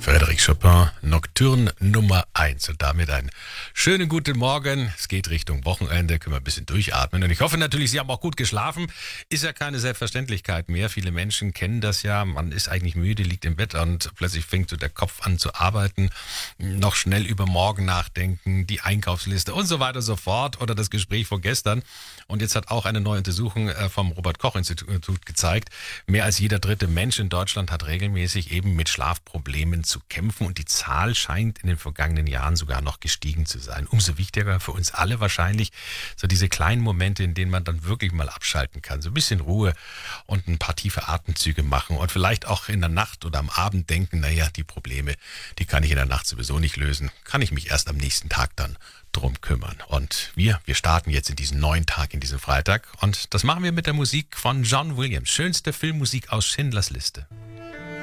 Frédéric Chopin, Nocturne Nummer 1. Und damit einen schönen guten Morgen. Es geht Richtung Wochenende, können wir ein bisschen durchatmen. Und ich hoffe natürlich, Sie haben auch gut geschlafen. Ist ja keine Selbstverständlichkeit mehr. Viele Menschen kennen das ja. Man ist eigentlich müde, liegt im Bett und plötzlich fängt so der Kopf an zu arbeiten. Noch schnell über morgen nachdenken, die Einkaufsliste und so weiter und so fort. Oder das Gespräch von gestern. Und jetzt hat auch eine neue Untersuchung vom Robert-Koch-Institut gezeigt, mehr als jeder dritte Mensch in Deutschland hat regelmäßig eben mit Schlafproblemen zu kämpfen. Und die Zahl scheint in den vergangenen Jahren sogar noch gestiegen zu sein. Umso wichtiger für uns alle wahrscheinlich so diese kleinen Momente, in denen man dann wirklich mal abschalten kann. So ein bisschen Ruhe und ein paar tiefe Atemzüge machen und vielleicht auch in der Nacht oder am Abend denken, naja, die Probleme, die kann ich in der Nacht sowieso nicht lösen. Kann ich mich erst am nächsten Tag dann drum kümmern. Und wir starten jetzt in diesen neuen Tag, in diesen Freitag. Und das machen wir mit der Musik von John Williams. Schönste Filmmusik aus Schindlers Liste.